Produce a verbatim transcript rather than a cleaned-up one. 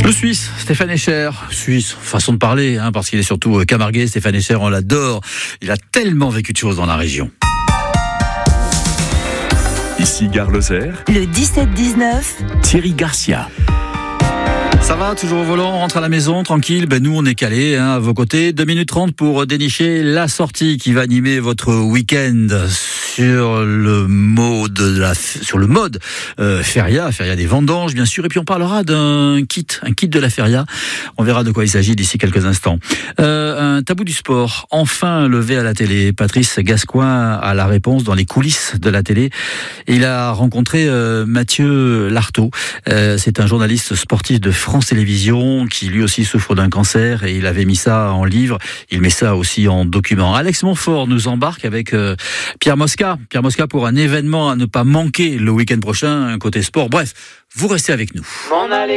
Le Suisse, Stéphane Escher, Suisse, façon de parler, hein, parce qu'il est surtout camarguais. Stéphane Escher, on l'adore. Il a tellement vécu de choses dans la région. Ici Gare Lozère. Le dix-sept dix-neuf. Thierry Garcia. Ça va, toujours au volant, on rentre à la maison, tranquille. Ben nous, on est calés, hein, à vos côtés. deux minutes trente pour dénicher la sortie qui va animer votre week-end sur le mode, de la, sur le mode euh, Feria, Feria des vendanges, bien sûr. Et puis on parlera d'un kit, un kit de la Feria. On verra de quoi il s'agit d'ici quelques instants. Euh, un tabou du sport, enfin levé à la télé. Patrice Gascoigne a la réponse dans les coulisses de la télé. Et il a rencontré euh, Mathieu Lartaud. Euh, c'est un journaliste sportif de France Télévisions qui lui aussi souffre d'un cancer et il avait mis ça en livre. Il met ça aussi en document. Alex Montfort nous embarque avec euh, Pierre Mosca. Pierre Mosca pour un événement à ne pas manquer le week-end prochain, côté sport. Bref, vous restez avec nous.